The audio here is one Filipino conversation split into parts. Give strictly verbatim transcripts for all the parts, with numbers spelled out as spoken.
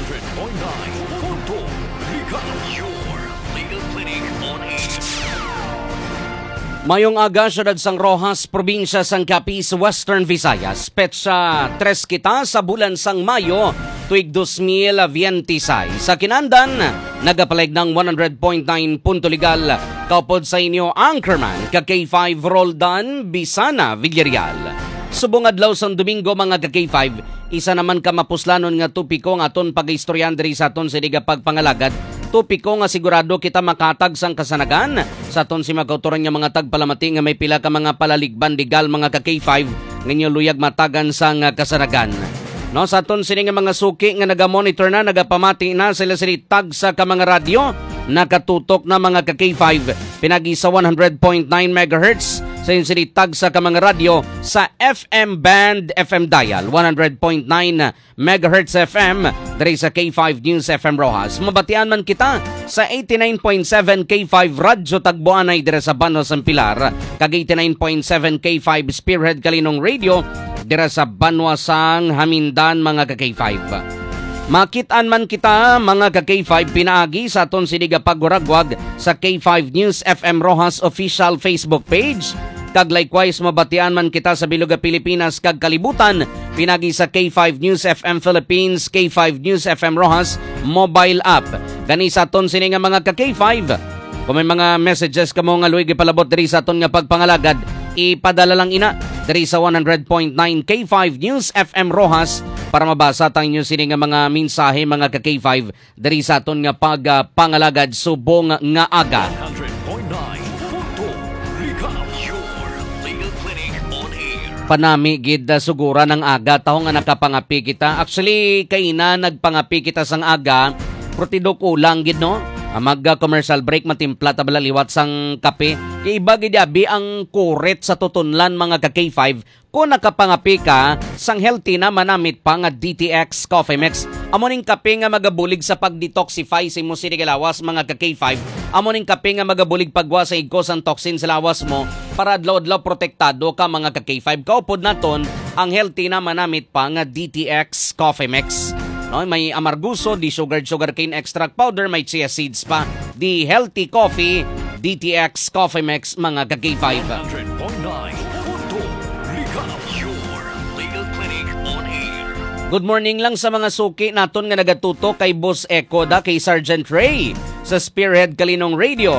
hundred point nine Punto Ligaw, your legal clinic on air. Mayong aga, Syudad Sang Rojas, Probinsya Sang Capiz, Western Visayas. Petsa tres kita sa bulan sang Mayo, tuig two thousand twenty-six. Sa kinandan, nagapalig ng one hundred point nine Punto Legal. Kaupod sa inyo, Anchorman, ka K five Roldan, Bisana, Villarreal. Subong adlaw sang Domingo mga ka K five, isa naman ka mapuslanon nga tupiko nga aton pag-istoryan diri sa aton siniga pagpangalagad. Tupiko nga sigurado kita makatag sang kasanagan sa aton si magkautoran nga mga tagpalamati nga may pila ka mga palaligban legal mga ka K five nganyo luyag matagan sang kasanagan. No, sa aton sini nga mga suki nga naga-monitor na, nagapamati na sila sila tag sa ka mga radyo nakatutok na mga ka K five pinagi sa one hundred point nine megahertz. Sa yung sinitag sa kamang radyo sa F M band, F M dial, one hundred point nine megahertz F M, dari sa K five News F M Rojas. Mabatian man kita sa eighty-nine point seven K five Radyo Tagboanay dire sa Banwa San Pilar, kag eighty-nine point seven K five Spearhead Kalinong Radio dire sa Banwa Sang Hamindan mga ka K five. Makitaan man kita mga ka K five pinaagi sa aton siniga paguragwag sa K five News F M Rojas official Facebook page. Kag likewise mabatian man kita sa Biluga Pilipinas kag kalibutan pinagi sa K five News F M Philippines, K five News F M Rojas mobile app. Gani sa aton sini nga mga ka K five, kung may mga messages kamo nga luwig ipalabot diri sa aton nga pagpangalagad, ipadala lang ina diri sa one hundred point nine K five News F M Rojas para mabasa tayo sini nga mga mensahe mga ka K five diri sa aton nga pagpangalagad subong nga aga. one hundred point nine Punto Ligaw, your legal clinic on air. Panami gid uh, sugura ng aga taho nga nakapangapi kita. Actually kay na nagpangapi kita sang aga, protido kulang gid no. Mag uh, commercial break matimpla tabala liwat sang kape. Kay iba gid abi ang kuret sa tutunlan mga ka K five. Kung nakapangapi ka, sang healthy na manamit pa nga D T X Coffee Mix. Amo ning kape nga magabulig sa pag-detoxify sa imo sinigalawas mga ka K five. Amo ning kape nga magabulig pagwa sa igkos ang toxin sa lawas mo para adlaw-adlaw protektado ka mga ka K five. Kaupod naton ang healthy na manamit pa nga D T X Coffee Mix. No, may amarguso, di sugar sugarcane extract powder, may chia seeds pa. Di healthy coffee, D T X Coffee Mix mga ka K five. one hundred point nine Punto Ligaw, your legal clinic on air. Good morning lang sa mga suki naton nga nagatuto kay Boss Echo da kay Sergeant Ray sa Spearhead Kalinong Radio.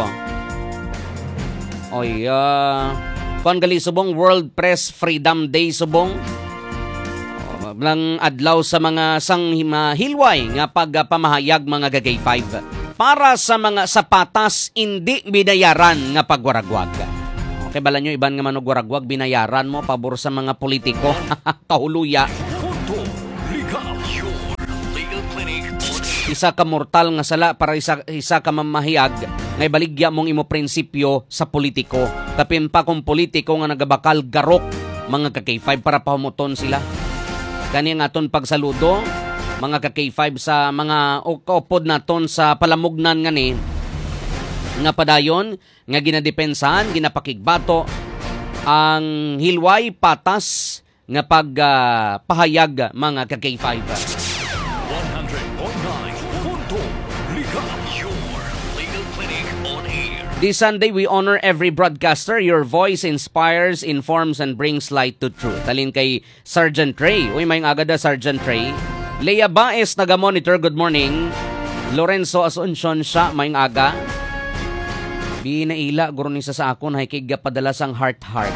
Oy, uh, kuan gali subong World Press Freedom Day subong. Oh, lang adlaw sa mga sang hilway nga pagpamahayag mga ka K five para sa mga sapatas hindi binayaran nga pagwaragwag. Okay, bala nyo iban nga manugwaragwag binayaran mo pabor sa mga politiko. Kahuluya. Punto Ligaw, your legal clinic on air. Isa ka mortal nga sala para isa, isa ka mamahiyag nga ibaligya mong imo prinsipyo sa politiko. Kapin pa kung politiko nga nagabakal garok mga ka K five para pamuton sila. Kani nga aton pagsaludo mga ka K five sa mga kaupod naton sa palamugnan nga ni nga padayon nga ginadepensahan, ginapakigbato ang hilway patas nga pagpahayag uh, mga ka K five. one hundred point nine Punto Ligaw, your legal clinic on air. This Sunday, we honor every broadcaster. Your voice inspires, informs, and brings light to truth. Talin kay Sergeant Ray. Uy, may agad Sergeant Ray. Leia Baez, naga-monitor. Good morning. Lorenzo Asuncion siya, may aga. Binaila, guro ni sa sa akon, hay kig padala sang heart-heart.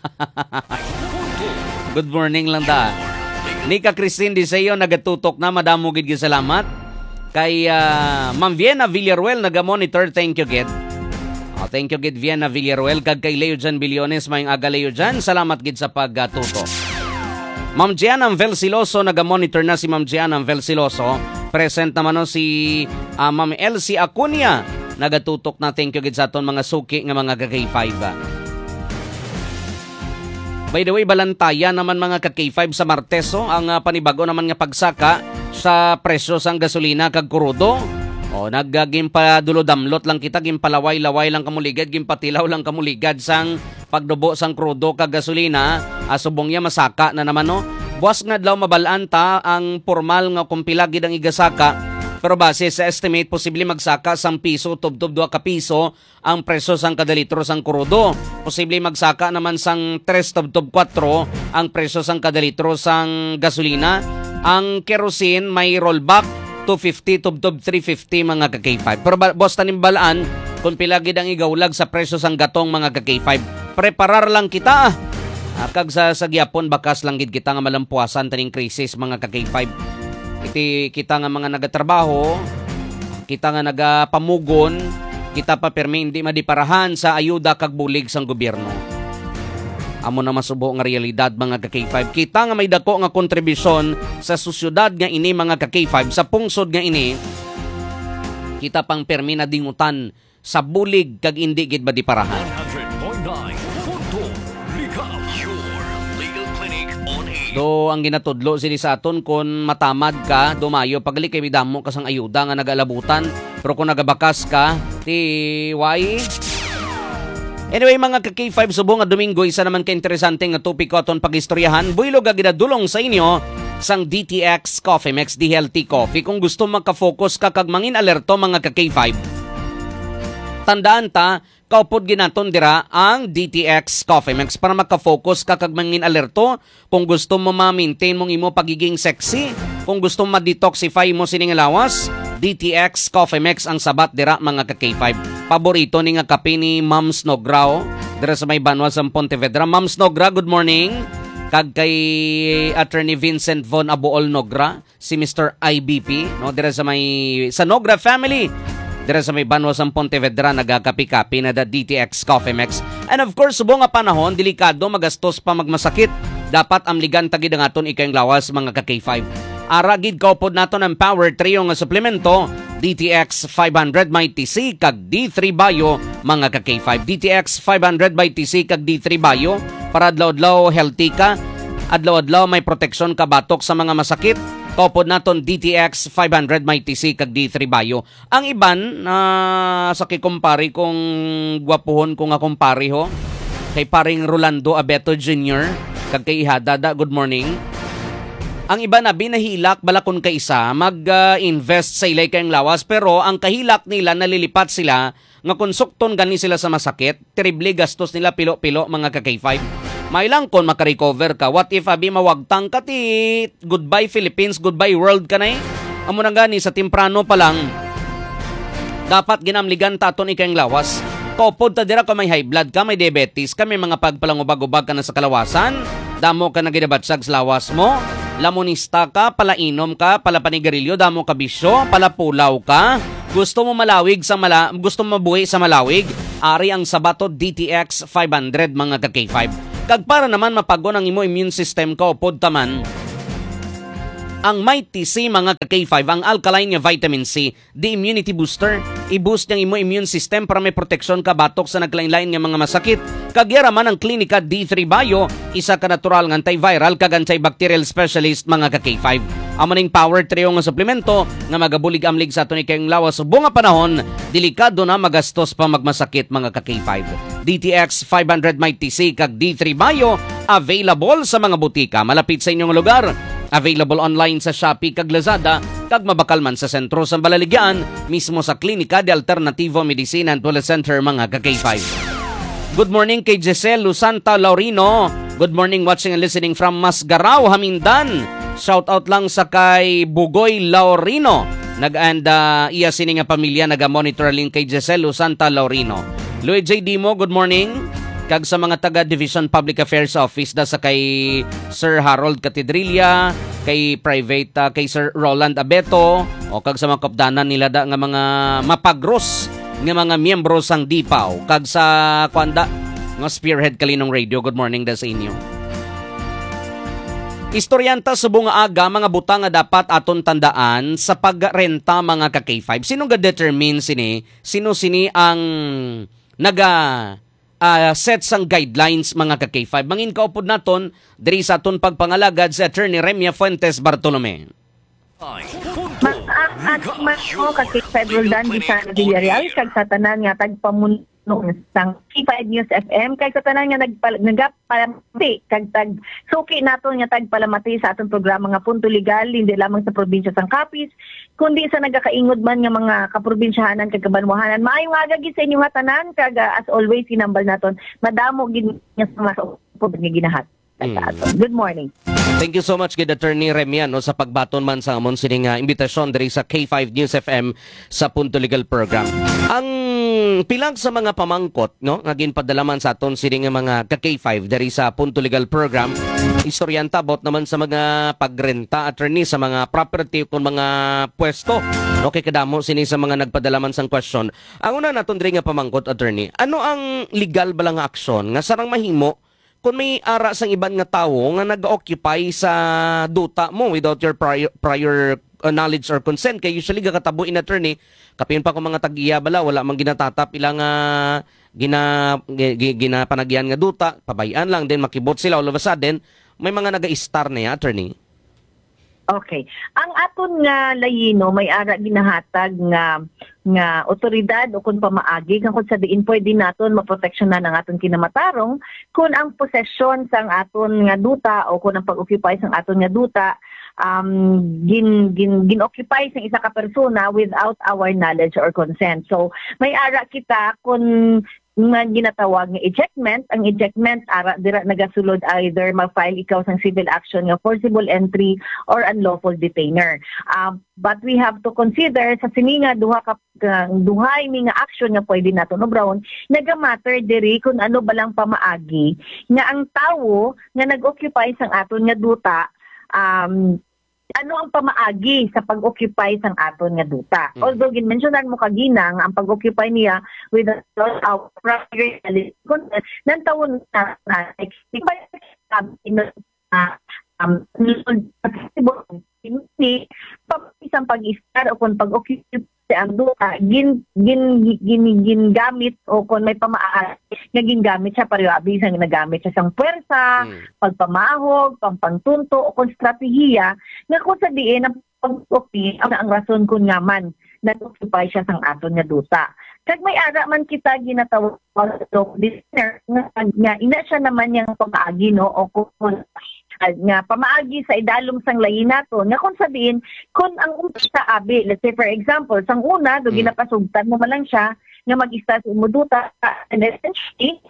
Good morning lang da. Nika Christine Diseyo, nagatutok na. Madamo gid gyud salamat. Kay uh, Ma'am Vienna Villaruel, naga-monitor. Thank you, gid. Oh, thank you, gid Vienna Villaruel. Kag kay Leo Jan Biliones, may aga Leo Jan. Salamat gid sa pagtutok. Ma'am Gianna Velsiloso, naga-monitor na si Ma'am Gianna Velsiloso. Present naman no si uh, Ma'am Elsie Acuña. Nagatutok na. Thank you gid sa aton mga suki nga mga ka K five. By the way, balantaya naman mga ka K five sa Marteso ang uh, panibago naman nga pagsaka sa presyo sang gasolina kag kurudo. O naggagim pa dulodamlot lang kita, gimpalaway-laway lang kamuligad, gimpatilaw lang kamuligad sang pagdubo sang krudo kag gasolina. Asubong ya masaka na naman no. Buwas nga daw mabalaan ta ang formal nga kung pila gid ang igasaka, pero base sa estimate posible magsaka sang piso tubtob dua ka piso ang presyo sang kada litro sang krudo. Posible magsaka naman sang tres tubtob kwatro ang presyo sang kada litro sang gasolina. Ang kerosene may rollback two fifty tubtob three fifty mga ka K five. Pero boss tanim balaan kung pila gid ang igawlag sa presyo sang gatong mga ka K five. Preparar lang kita. Kag sa sagyapon bakas lang gid kita nga malampuasan taning krisis mga ka K five. Iti kita nga mga nagatrabaho, kita nga nagapamugon, kita pa permi hindi madiparahan sa ayuda kag bulig sang gobyerno. Amo na masubo nga realidad mga ka K five. Kita nga may dako nga kontribusyon sa sosyudad nga ini mga ka K five, sa pungsod nga ini, kita pang permi na dingutan sa bulig kag hindi gid madiparahan. one hundred point nine Punto Lika, your legal clinic on air. Do ang ginatudlo sini sa aton kung matamad ka, dumayo pagali kay midamo ka sang ayuda nga nagalabutan, pero kung nagabakas ka, ti why? Anyway mga ka K five, subo nga Domingo, isa naman ka interesante nga topic ko aton pagistoryahan. Builo ga ginadulong sa inyo sang D T X Coffee Max D Healthy Coffee. Kung gusto magka-focus ka kag mangin alerto mga ka K five, tandaan ta, kaupod ginaton dira ang D T X Coffee Max para makafocus ka kag mangin alerto. Kung gusto mo ma-maintain mong imo pagiging sexy, kung gusto mo ma-detoxify mo sining lawas, D T X Coffee Max ang sabat dira mga ka K five. Paborito ni nga kape ni Ma'am Snogra dira sa may Banwa sa Pontevedra. Ma'am Snogra, good morning. Kag kay Attorney Vincent Von Abool Nogra, si Mister I B P, no, dira sa may sa Nogra family. Dira sa may Banwa sa Pontevedra nagakapi-kapi na da D T X Coffee Max. And of course, subo nga panahon, delikado, magastos pa, magmasakit. Dapat amligan tagid ang aton ikayong lawas mga ka K five. Aragid kaupod naton ang Power Trio nga suplemento, D T X five hundred by T C kag D three Bio mga ka K five. D T X five hundred by T C kag D three Bio para adlaw-adlaw healthy ka, adlaw-adlaw may proteksyon ka batok sa mga masakit. Kaupod naton D T X five hundred by T C kag D three Bio. Ang iban na uh, sa kikumpari kong gwapuhon ko nga kumpari ho, kay paring Rolando Abeto Junior kag kay Ihadada, good morning. Ang iba na binahilak balakon ka isa mag-invest uh, sa ilay kayong lawas, pero ang kahilak nila nalilipat sila nga konsukton gani sila sa masakit, terrible gastos nila pilo-pilo mga ka K five. May lang kon makarecover ka. What if abi mawagtang ka ti goodbye Philippines, goodbye world ka na eh. Amo na gani sa timprano pa lang dapat ginamligan taton ikayong lawas. Kopod ta dira ka may high blood ka, may diabetes ka, may mga pagpalangubag-ubag ka na sa kalawasan, damo ka na ginabatsag sa lawas mo, lamonista ka, palainom ka, palapanigarilyo, damo ka bisyo, palapulaw ka, gusto mo malawig sa mala, gusto mo mabuhi sa malawig, ari ang sabato D T X five hundred mga ka K five. Kag para naman mapagon ang imo immune system ko, pod taman ang may T C mga ka K five, ang alkaline nga vitamin C, the immunity booster, i-boost ng imo immune system para may proteksyon ka batok sa naglain-lain nga mga masakit. Kagyara man ang Klinika D three Bio, isa ka natural nga antiviral kag antibacterial specialist mga ka K five. Amaning Power Trio nga suplemento nga magabulig amlig sa aton ikayong lawas subo nga panahon, delikado na magastos pa magmasakit mga ka K five. D T X five hundred may T C kag D three Bio available sa mga butika malapit sa inyong lugar. Available online sa Shopee kag Lazada, kag mabakal man sa sentro sa Balaligyan, mismo sa Klinika de Alternativo Medicina and Wellness Center mga ka K five. Good morning kay Giselle Lusanta Laurino. Good morning watching and listening from Masgarao, Hamindan. Shout out lang sa kay Bugoy Laurino. Nag-and uh, iya sini nga pamilya naga-monitor link kay Giselle Lusanta Laurino. Louis J. Dimo, good morning. Kag sa mga taga Division Public Affairs Office da sa kay Sir Harold Catedrilla, kay private uh, kay Sir Roland Abeto, o kag sa mga kapdanan nila da nga mga mapagros nga mga miyembro sang D P A O, kag sa kwanda nga spearhead kalinong radio, good morning da sa inyo. Istoryanta subong nga aga mga butang nga dapat aton tandaan sa pagrenta mga ka K five. Sino ga determine sini? Sino sini ang naga Uh, set sang guidelines mga ka K five. Mangin kaupod naton diri sa aton pagpangalagad sa Attorney Remia Fuentes Bartolome. Mas at mas mo ka K five Roldan di sa Villarreal kag sa tanan nga tagpamun sang K five News F M kay sa tanan nga nagpal nagapalamati kag tag suki nato nga tagpalamati sa atong programa nga Punto Legal hindi lamang sa probinsya sang Capiz kundi sa nagakaingod man nga mga kaprobinsyahanan kag kabanwahanan. Maayong aga gid sa inyo nga tanan kag uh, as always sinambal naton madamo gid nga sa mga upod nga ginahat. Mm. Good morning. Thank you so much kay Attorney Remian no, sa pagbaton man sa amon sining uh, imbitasyon diri sa K five News F M sa Punto Legal Program. Ang pilang sa mga pamangkot no nga ginpadalaman sa aton sining mga ka K five diri sa Punto Legal Program istoryanta bot naman sa mga pagrenta attorney sa mga property kung mga pwesto no kay kadamo sini sa mga nagpadalaman sang question. Ang una naton diri nga pamangkot attorney, ano ang legal bala nga aksyon nga sarang mahimo kung may ara sang iban nga tawo nga nag-occupy sa duta mo without your prior, prior uh, knowledge or consent kay usually gakatabo in attorney kapin pa ko mga tag-iya bala wala man ginatatap ilang uh, gina ginapanagyan nga duta pabayaan lang then makibot sila all of a sudden may mga naga-star na ya attorney. Okay. Ang aton nga layino may ara ginahatag nga nga otoridad o kung pamaagi kung sa diin pwede naton maproteksyonan ang aton kinamatarong kung ang posesyon sang aton nga duta o kung ang pag-occupy sang aton nga duta um gin gin gin-occupy sang isa ka persona without our knowledge or consent. So may ara kita kung nga ginatawag nga ejectment, ang ejectment ara dira nagasulod either mag-file ikaw sang civil action nga forcible entry or unlawful detainer. Um, but we have to consider sa sininga duha ka uh, duhay mi nga action nga pwede nato no brown naga-matter diri kung ano balang pamaagi nga ang tawo nga nag-occupy sang aton nga duta um ano ang pamaagi sa pag-occupy sang aton nga duta. Mm. Although ginmensyonan mo kaginang ang pag-occupy niya with the our primary consent nan tawon na um hindi isang pag-istar o kung pag-occupy ang duta gin gin gin gin gamit o kung may pamaagi nga gingamit siya pareho abi sang nagamit siya sang puwersa, mm. pagpamahog, pampantunto o kung strategiya nga kung sa diin ang pag-occupy ang, ang rason kun nga man nag-occupy siya sang aton nga duta. Kag may ara man kita ginatawag so listener nga, nga ina siya naman yang pamaagi no o kung nga pamaagi sa idalom sang layi nato nga kung sabihin kung ang umpisa abi let's say for example sang una do ginapasugtan mo man lang siya nga mag-isa sa imo duta and essentially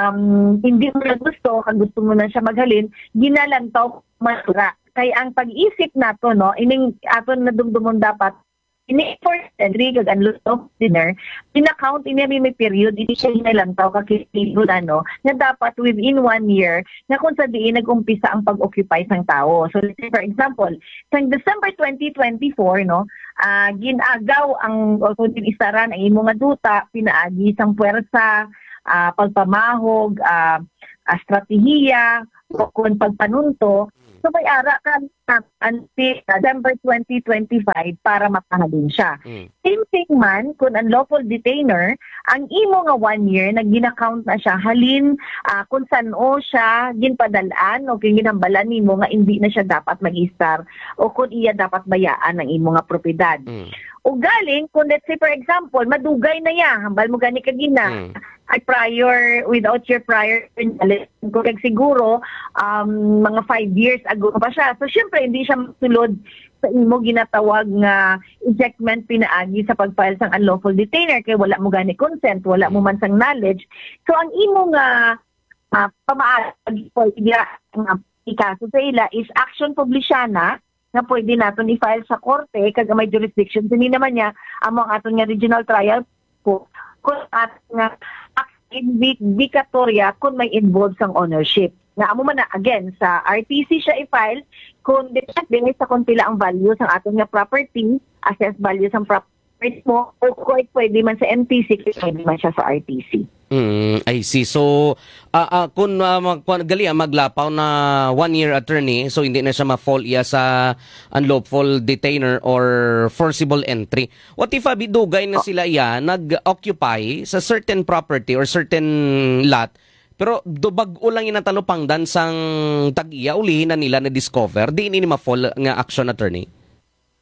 um hindi mo na gusto kag gusto mo na siya maghalin ginalantaw masura kay ang pag-isip nato no ining aton na dumdumon dapat ini for entry kag unlawful dinner ina-count ini may period ini siya hinalantaw ka kilibro ano na dapat within one year na kung sa diin nag-umpisa ang pag-occupy sang tao. So let's say for example sang December twenty twenty-four no uh, ginagaw ang o kung isaran ang imo nga duta pinaagi sang puwersa uh, pagpamahog uh, uh, strategiya o kung pagpanunto. So may ara ka until December twenty twenty-five para makahalin siya. Mm. Same thing man, kung unlawful detainer, ang imo nga one year, nag gina-count na siya, halin uh, kung saan o siya ginpadalaan o kung ginambalan nimo nga hindi na siya dapat mag-istar o kung iya dapat bayaan ng imo nga propiedad. Mm. O galing, kung let's say for example, madugay na ya, hambal mo gani kagina, mm. at prior, without your prior knowledge, kung siguro, um, mga five years ago pa siya. So, syempre, hindi siya matulod sa imo ginatawag nga ejectment pinaagi sa pag-file sang unlawful detainer kay wala mo gani consent, wala mo man sang knowledge. So, ang imo nga uh, pamaagi po, nga ikaso sa ila is action publisyana nga pwede naton i-file sa korte kag may jurisdiction. Hindi naman niya among aton nga regional trial po kung aton nga indicatoria kung may involved sang ownership. Nga amo man na, again, sa R T C siya i-file kung depende sa kung pila ang value sang aton nga property, assessed value sang property mo, o kung pwede man sa M T C, pwede man siya sa R T C. Mm, I see. So, uh, uh, kung uh, mag, gali uh, maglapaw na one-year attorney, so hindi na siya ma-fall iya sa unlawful detainer or forcible entry. What if abidugay na sila iya nag-occupy sa certain property or certain lot, pero dubag-o lang inatalupangdan sang tag-iya, ulihin na nila na-discover, di ini ma-fall nga action attorney?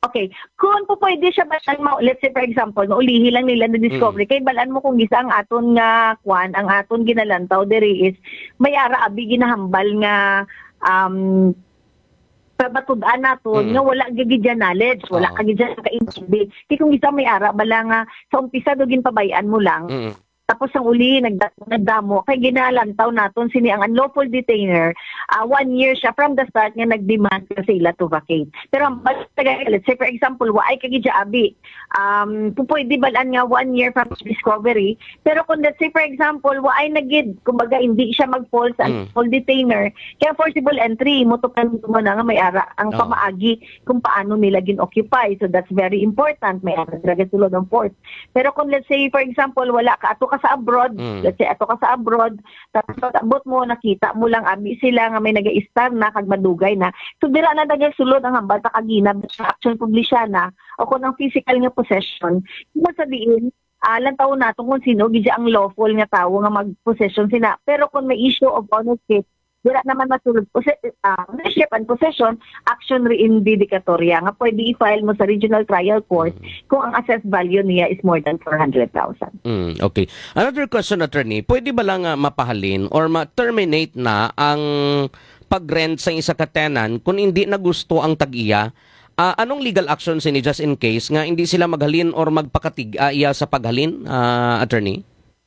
Okay, kung po pwede siya balan mo, let's say for example, maulihi lang nila na discovery, kay balan mo kung gisa ang aton nga kwan, ang aton ginalantaw diri is may ara abi ginahambal nga um pabatud-an naton Mm. nga wala gigi dyan knowledge, wala Oo. kagi dyan kaintindi. Kaya kung gisa may ara bala nga sa umpisa do ginpabayaan mo lang. Mm. Tapos ang uli, nagda- nagdamo, kay ginalantaw naton sini ang unlawful detainer, uh, one year siya from the start nga nag-demand sa sila to vacate. Pero ang basta, let's say for example, waay kagi abi, um, pupwede balaan nga one year from discovery, pero kung let's say for example, waay nagid, kumbaga hindi siya mag-fall sa Mm. unlawful detainer, kaya forcible entry, mutukan mo na nga may ara, ang Oo. pamaagi kung paano nila gin-occupy. So that's very important, may ara talaga sulod ng port. Pero kung let's say for example, wala ka, ato ka sa abroad, Mm. let's say ato ka sa abroad, tapos abot mo, nakita mo lang, abi sila nga may nag-i-star na, kag madugay na. So dira na nagasulod ang hambal sa kaginab sa action publisyana o kung ang physical nga possession, mo sabihin, ah, lang taon nato kung sino, gidya ang lawful nga tawo nga mag-possession sina. Pero kung may issue of ownership, dira naman masulod, uh, ownership and possession, action reindicatoria nga pwede i-file mo sa regional trial court kung ang assessed value niya is more than four hundred thousand. Mm, okay. Another question, attorney, pwede ba lang ah, mapahalin or ma-terminate na ang pag-rent sa isa ka tenant kung hindi na gusto ang tag-iya? Ah, anong legal action sini just in case nga hindi sila maghalin or magpakatig-iya sa paghalin, ah, attorney?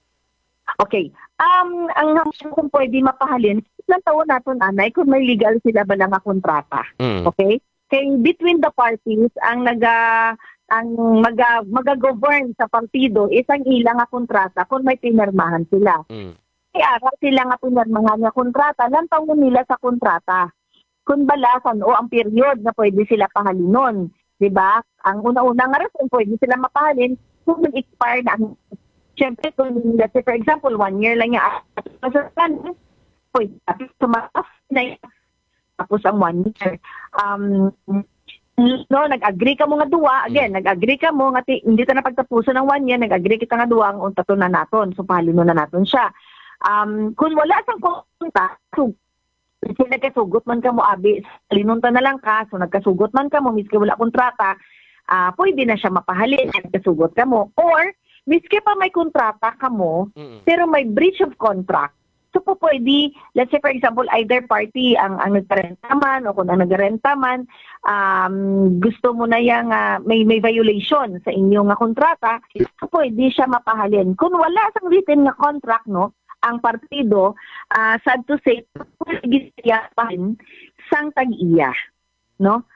Okay. Um, ang hamon kung pwede mapahalin, ilang taon natin, anay, kung may legal sila ba lang nga kontrata. Mm. Okay? Kaya between the parties, ang naga ang maga, maga-govern sa partido is ang ilang nga kontrata kung may pinirmahan sila. Mm. Kaya sila nga pinirmahan nga kontrata, lang taon nila sa kontrata. Kung balasan o ang period na pwede sila pahalinon. Diba? Ang una-una nga rin, pwede sila mapahalin kung mag-expire na ang siyempre, kung let's say, for example, one year lang yung plan, pwede tumakas na yun. Tapos ang one year. Um, no, nag-agree ka mo nga duwa. Again, nag-agree ka mo nga ti, hindi ta na pagtapuso ng one year, nag-agree kita nga duwa, ang untato na naton. So, palino na naton siya. Um, kung wala sang konta, so, kasi nagkasugot man ka mo, abi, linunta na lang ka, so nagkasugot man ka mo, miski wala kontrata, uh, pwede na siya mapahalin, nagkasugot ka mo. Or, miski pa may kontrata ka mo, Mm. pero may breach of contract. So po pwede, let's say for example, either party ang, ang nagkarenta man o kung ang nagrenta man, um, gusto mo na yung uh, may, may violation sa inyong uh, kontrata, so pwede siya mapahalin. Kung wala sang written nga contract, no, ang partido, uh, sad to say, pwede siya pahalin sang tag-iya. No?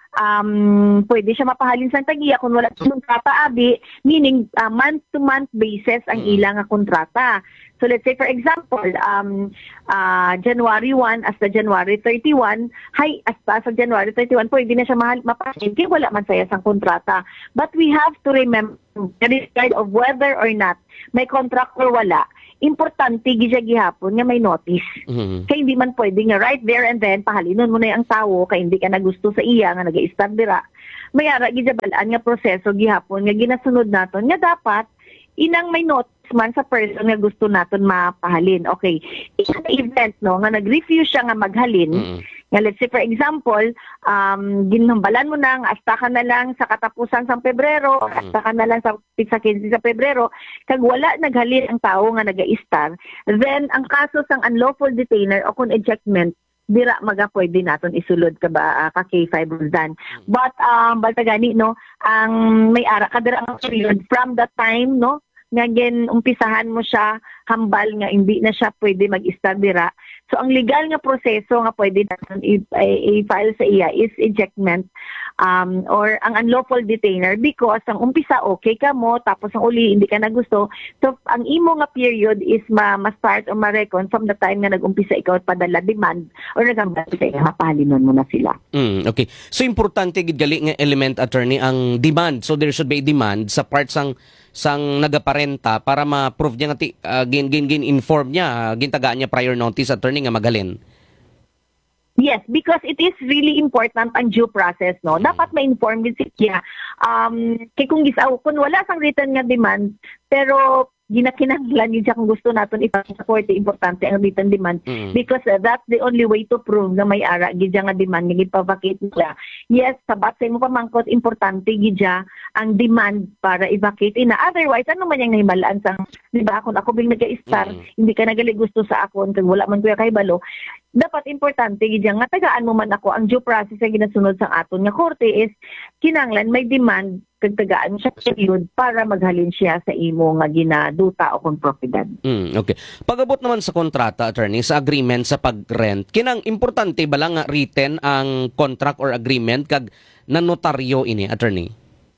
Um, pwede siya mapahalin sa tagiya kung wala siyang kontrata abi, meaning uh, month-to-month basis ang Mm. ilang nga kontrata. So let's say for example, um, uh, January first hasta January thirty-first, hay, hasta sa January thirty-first, pwede na siya mahal, mapahalin kaya wala man saya sang kontrata. But we have to remember, regard of whether or not may contract or wala, importante gidya gihapon nga may notice. Mm. Kaya hindi man pwede nga right there and then pahalinon mo na ang tawo kaya hindi ka na gusto sa iya nga nag-i-start dira. Mayara gijabalaan nga proseso gihapon nga ginasunod naton nga dapat inang may notice man sa person nga gusto naton mapahalin. Okay, isang event no nga nag-refuse siya nga maghalin. Mm. Nga let's say for example, um, ginhambalan mo nang hasta ka na lang sa katapusan sa Pebrero, Mm. hasta ka na lang sa sa quinze sa Pebrero, kag wala naghalin ang tao nga naga-star, then ang kaso sang unlawful detainer o kung ejectment, dira maga pwede naton isulod ka ba uh, ka K five Roldan. But um baltagani no, ang may ara ka dira ang period from that time no, nga gin umpisahan mo siya hambal nga hindi na siya pwede mag-star dira. So ang legal nga proseso nga pwede natin i-file sa iya is ejectment um, or ang unlawful detainer because ang umpisa okay ka mo tapos ang uli hindi ka na gusto. So ang imo nga period is ma- ma-start or ma-recon from the time nga nag-umpisa ikaw padala demand or nagambal sa iya, mapahalinon mo na sila. Mm, okay. So importante gid gali nga element, attorney, ang demand. So there should be a demand sa part sang sang nagaparenta para ma-prove niya nga ti uh, gin gin gin inform niya, uh, gintagaan niya prior notice, attorney, nga magalin. Yes, because it is really important ang due process, no? Dapat ma-inform din siya. Um, kay kung gisaw, kung wala sang written nga demand, pero ginakinahanglan yun siya kung gusto naton ipasupport importante ang written demand Mm. because uh, that's the only way to prove na may ara gidya nga demand nga ipavacate nila. Yes, sabat sa imo pamangkot importante gidya ang demand para i-vacate ina. Otherwise ano man yang nahimalaan sang di ba kung ako bil naga-star Mm. hindi ka nagali gusto sa akon kag wala man kuya kay balo dapat importante gidya nga tagaan mo man ako ang due process nga ginasunod sa aton nga korte is kinanglan may demand kag tagaan siya period para maghalin siya sa imo nga ginaduta o kung propiedad. Mm, okay. Pag-abot naman sa kontrata, attorney, sa agreement sa pag-rent, kinang importante ba lang nga written ang contract or agreement kag nanotaryo ini, attorney?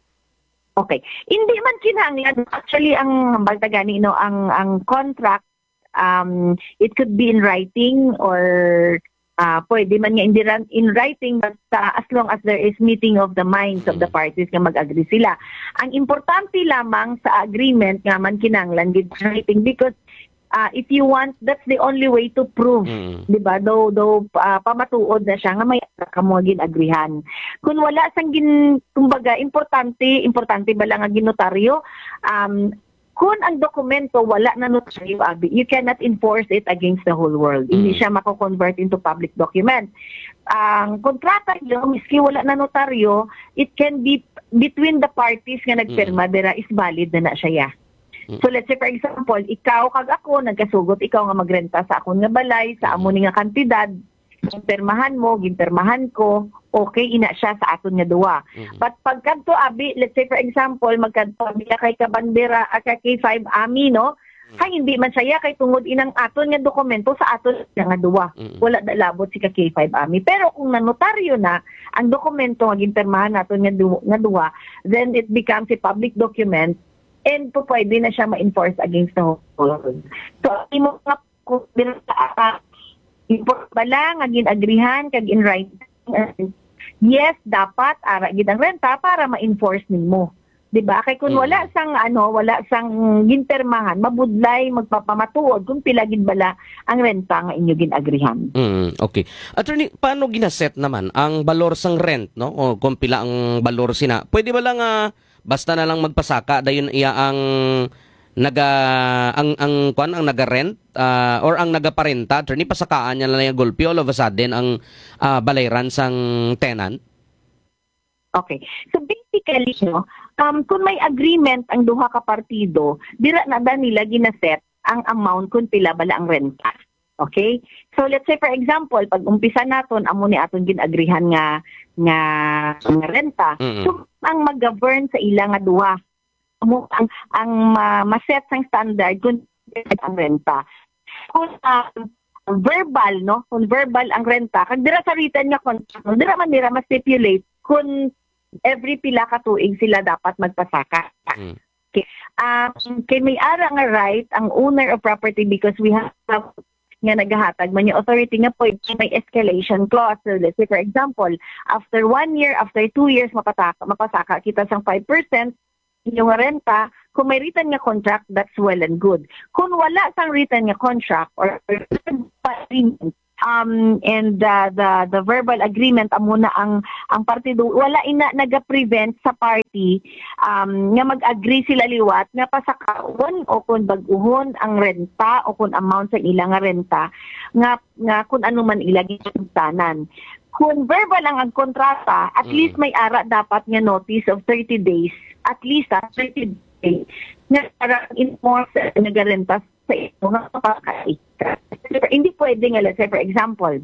Okay. Hindi man kinahanglan actually ang bagtagani no ang ang contract um it could be in writing or uh, pwede man nga in, in writing basta as long as there is meeting of the minds of the parties nga mag-agree sila. Ang importante lamang sa agreement nga man kinahanglan gid writing because uh, if you want that's the only way to prove Mm. di ba do do uh, pamatuod na siya nga may kamo gin-agrihan. Kung wala sang gin kumbaga importante importante ba lang nga ginotaryo um kung ang dokumento wala na notaryo, Abi, you cannot enforce it against the whole world. Mm. Hindi siya mako-convert into public document. Ang kontrata nyo, miski wala na notaryo, it can be between the parties nga nagpirma, mm. dira is valid na na siya. Mm. So let's say for example, ikaw kag ako, nagkasugot, ikaw nga magrenta sa akon nga balay, sa amo ni nga kantidad, ginpermahan mo, ginpermahan ko, okay, ina siya sa aton nga duwa. Mm-hmm. But pagkadto abi, let's say for example, magkadto biya kay kabandera at kay five ami, no? Mm-hmm. Kay hindi man siya kay tungod inang aton nga dokumento sa aton nga duwa. Mm-hmm. Wala da labot si ka K five ami. Pero kung nanotaryo na ang dokumento nga ginpermahan naton nga duwa, nga duwa, then it becomes a public document and po pwede na siya ma-enforce against the whole world. So, imo nga kung uh, import ba lang, agin agrihan, kag in writing. Yes, dapat ara gid ang renta para ma-enforce nimo. 'Di ba? Kay kun wala sang ano, wala sang ginpermahan, mabudlay magpapamatuod kung pila gid bala ang renta nga inyo ginagrihan. Mm, okay. Attorney, paano ginaset naman ang balor sang rent, no? O kung pila ang balor sina? Pwede ba lang uh, basta na lang magpasaka dayon iya ang naga ang ang kuan ang naga-rent uh, or ang nagaparenta, attorney, pasakaan niya lang yung gulpi all of a sudden ang uh, balayran sang tenant? Okay. So basically, no, um, kung may agreement ang duha ka partido, dira na ba nila ginaset ang amount kung pila bala ang renta. Okay? So let's say for example, pag umpisa naton amo ni aton ginagrihan nga nga, nga renta, mm-hmm. so ang mag-govern sa ila nga duha mo ang ang uh, maset sang standard kung ang renta. Kung uh, verbal no, kung verbal ang renta, kag dira sa written nga contract, no, dira man dira ma-stipulate kung every pila ka tuig sila dapat magpasaka. Mm. Okay. Um, kay may ara nga right ang owner of property because we have nga nagahatag man yung authority nga po may escalation clause. So let's say for example, after one year, after two years mapataka, mapasaka kita sang five percent yung renta, kung may written nga contract, that's well and good. Kung wala sang written nga contract or agreement, um, and uh, the the verbal agreement amo na ang ang partido, wala ina naga-prevent sa party um, nga mag-agree sila liwat nga pasakaon o kung baguhon ang renta o kung amount sa ilang nga renta nga nga kung ano man ilagi tanan. Kung verbal lang ang kontrata, at mm. least may ara dapat nga notice of thirty days. At least ah, thirty days nga para enforce uh, nagarenta sa ito nga papakaika. Hindi pwede nga, let's say for example,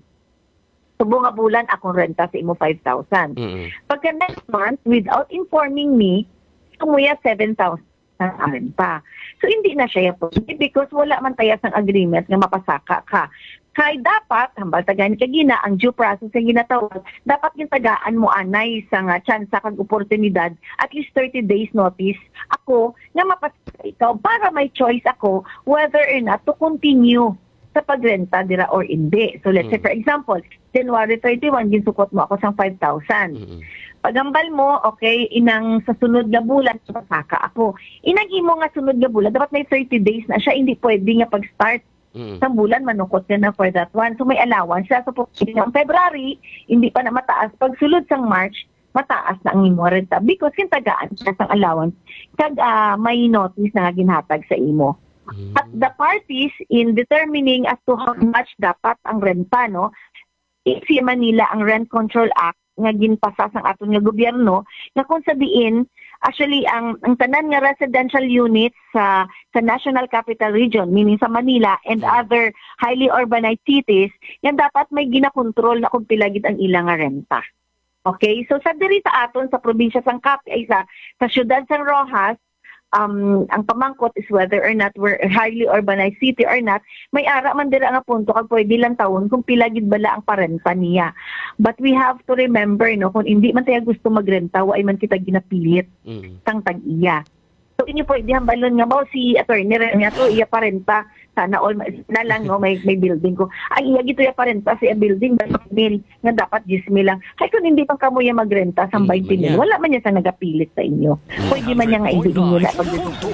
subo nga bulan akong renta sa imo five thousand. Mm. Pagka next month, without informing me, kumuya seven thousand ang renta. So hindi na siya po because wala man tayas ng agreement nga mapasaka ka. Kay dapat, hambal tagaan kagina, ang due process ang ginatawag, dapat yung tagaan mo anay sa nga chance kag oportunidad, at least thirty days notice, ako, nga mapasaka ikaw, para may choice ako whether or not to continue sa pagrenta dira or hindi. So let's mm. say for example, January thirty-one, ginsukot mo ako sang five thousand. Mm. Pagambal mo, okay, inang sa sunod nga bulan, pasaka ako. Inang imo nga sunod nga bulan, dapat may thirty days na siya, hindi pwede nga pag-start. Mm. Sa bulan, manukot ka na for that one. So may allowance siya. So po, ng February, hindi pa na mataas. Pag sulod sang March, mataas na ang imo renta because kin tagaan ka sang allowance kag uh, may notice na ginhatag sa imo. At the parties in determining as to how much dapat ang renta, no, si Manila ang Rent Control Act nga ginpasa sang aton nga gobyerno nga kung sabihin actually ang ang tanan nga residential units sa sa National Capital Region meaning sa Manila and other highly urbanized cities yan dapat may ginakontrol na kung pilagid ang ilang nga renta. Okay, so sa diri sa aton sa probinsya sang Capiz ay sa sa syudad sang Rojas, um ang pamangkot is whether or not we're a highly urbanized city or not, may ara man dira nga punto kag pwede lang taon kung pilagid bala ang parenta niya. But we have to remember, no, kung hindi man tayo gusto magrenta, wa ay man kita ginapilit mm. tang tag-iya. So inyo pwede hambalon nga ba si attorney niya to iya parenta sana all na lang, no, may may building ko. Ay iya gito ya parenta sa building mil nga dapat ten mil lang. Kay kung hindi pa kamo ya magrenta sa twenty mil, wala man niya sa nagapilit sa inyo. Pwede man niya nga i-inyo na pag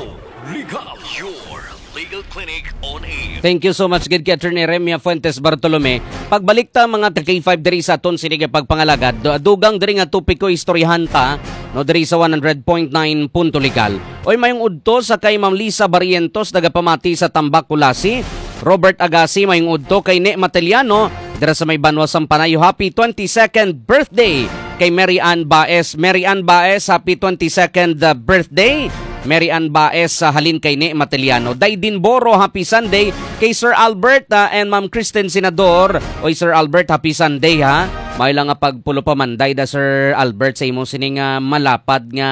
your legal clinic on air. Thank you so much, good Attorney Remia Fuentes Bartolome. Pagbalik ta mga ka-K five diri sa aton sinige pagpangalagad, dugang diri nga topiko istoryahan ta no diri sa one hundred point nine Punto Legal. Oy mayong udto sa kay Ma'am Lisa Barrientos nagapamati sa Tambak Kulasi, Robert Agassi mayong udto kay Ne Mateliano dira sa may Banwa Sampanayo. Happy twenty-second birthday kay Mary Ann Baez. Mary Ann Baez, happy twenty-second birthday. Mary Ann Baez sa halin kay Ne Mateliano. Daydin Boro, happy Sunday kay Sir Albert uh, and Ma'am Kristen Senador. Oy Sir Albert, happy Sunday ha. May lang nga pagpulo pa manday da Sir Albert sa imong sining uh, malapad nga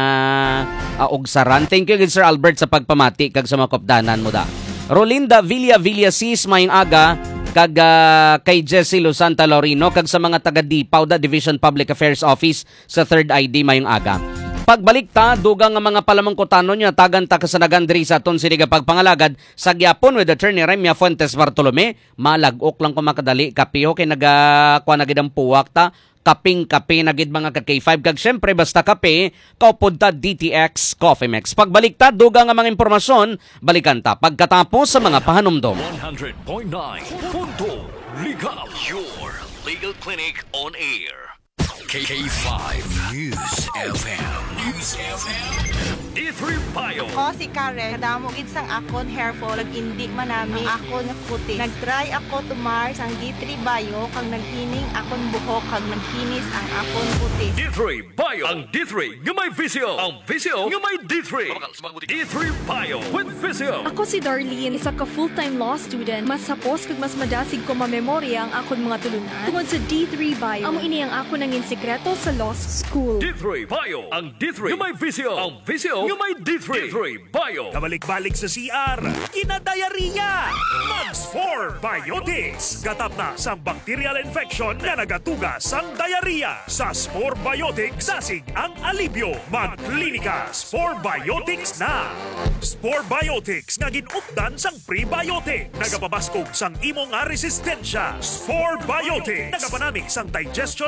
uh, ogsaran. Thank you gid Sir Albert sa pagpamati kag sa mga kopdanan mo da. Rolinda Villa Villasis mayong aga kag uh, kay Jessie Losanta Lorino kag sa mga taga Dipaw da Division Public Affairs Office sa third I D mayong aga. Pagbalik ta, dugang nga mga palamangkotano niya tagan ta kasanagan diri sa aton siniga pagpangalagad sa gyapon with Attorney Remia Fuentes Bartolome. Malagok lang ko makadali kapiho kay nagakuha na gid ang puwak ta. Kaping kape na gid mga ka-K five kag syempre basta kape kaupod ta D T X Coffee Mix. Pagbalik ta, dugang nga mga impormasyon, balikan ta pagkatapos sa mga pahanumdom. one hundred point nine Punto Legal, your legal clinic on air. K five News F M. News F M. D three Bio. Ako si Karen. Kadamo gid sang akon hair fall ag indi manami ang akon kutis. Nagtry ako tumar sang D three Bio kag naghining akon buhok kag naghinis ang akon kutis. D three Bio. Ang D three nga may visio. Ang visio nga may D three. D three Bio with visio. Ako si Darlene, isa ka full-time law student. Mas sapos kag mas madasig ko mamemorya ang akon mga tulunan tungod sa D three Bio. Amo ini ang akon nangin sekreto sa law school. D three Bio. Ang D three nga may visio. Ang visio nga may D three. D three Bio. Kabalik-balik sa C R, kinadayariya! Mags four Biotics. Gatap na sa bacterial infection na nagatugas ang diarrhea. Sa Spore Biotics, sasig ang alibyo. Mag-klinika, Spore Biotics na! Spore Biotics nga ginupdan sang prebiotic. Nagapabaskog sang imong nga resistensya. Spore Biotics. Nagapanamig sang digestion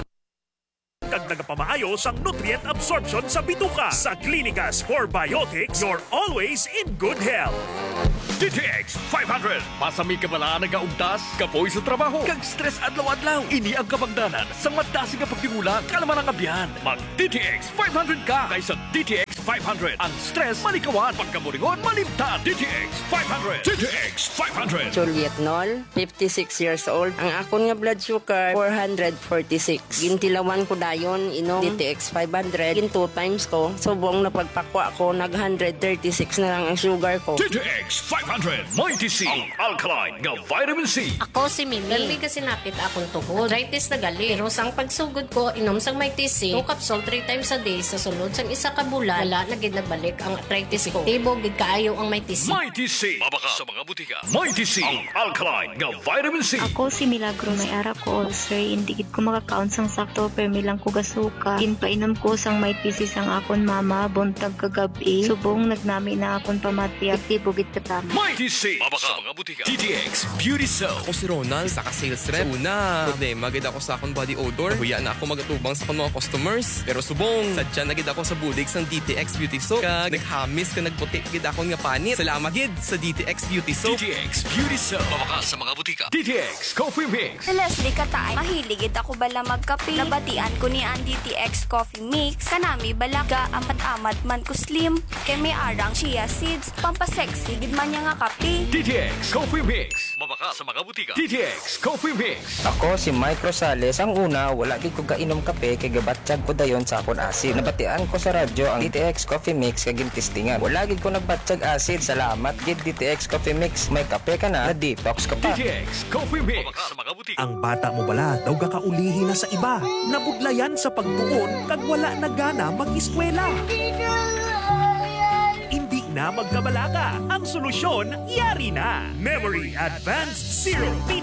kag nagapamaayo sang nutrient absorption sa bituka. Sa Klinika Spore Biotics, you're always in good health. D T X five hundred. Pasami ka bala nagaugtas, kapoy sa trabaho, kag stress adlaw-adlaw. Ini ang kapagdanan sa madasig nga pagtimula, kalaman ang abyan. Mag D T X five hundred ka kaysa D T X five hundred. Ang stress malikawan, pagkamuringon malimtan. D T X five hundred. D T X five hundred. Juliet Nol, fifty-six years old. Ang akon nga blood sugar, four forty-six. Gintilawan ko dayon, inom D T X five hundred. Gin two times ko, subong na pagpakwa ko, nag one thirty-six na lang ang sugar ko. D T X five hundred. Mighty C. Ang alkaline nga vitamin C. Ako si Mimi. Dali kasi napit akong tuhod. Arthritis na gali. Pero sang pagsugod ko, inom sang Mighty C. two capsule three times a day. Sa sunod sang isa ka bulan, wala na gid nagbalik ang arthritis ko. Tibo gid kaayo ang Mighty C. Mighty C. Mabaka sa mga butika. Mighty C. Ang alkaline nga vitamin C. Ako si Milagro, may ara ko ulcer. Hindi gid ko makakaon sang sakto pero milang ko gasuka. Ginpainom ko sang Mighty C sang akon mama buntag kagabi. Subong nagnami na akon pamatiyak. Tibo gid katama. Mighty C. Mabaka sa mga butika. D T X Beauty Soap. Ako si Ronald, isa ka sales rep. Una, problema gid ako sa akong body odor. Huya na ako magatubang sa akong mga customers. Pero subong, sadya na gid ako sa budig sang D T X Beauty Soap. Kag naghamis ka nagputi gid akong nga panit. Salamat gid sa D T X Beauty Soap. D T X Beauty Soap. Mabaka sa mga butika. D T X Coffee Mix. Leslie Katay, mahilig gid ako bala magkape. Nabatian ko ni ang D T X Coffee Mix. Kanami balaga amat-amat man ko slim. Kay may arang chia seeds. Pampasexy gid man niya nga kape. D T X Coffee Mix. Mabaka sa mga butika. D T X Coffee Mix. Ako si Mike Rosales. Ang una, wala gid ko kainom kape kay gabatsyag ko dayon sa akon acid. Nabatian ko sa radyo ang D T X Coffee Mix kay gintistingan. Wala gid ko nagbatsyag acid. Salamat gid D T X Coffee Mix. May kape ka na, na-detox ka pa. D T X Coffee Mix. Mabaka sa mga butika. Ang bata mo bala daw gakaulihi na sa iba. Nabudlayan sa pagtuon kag wala na gana mag-eskwela. Hindi na magkabalaka. Ang solusyon, yari na. Memory Advanced Zero P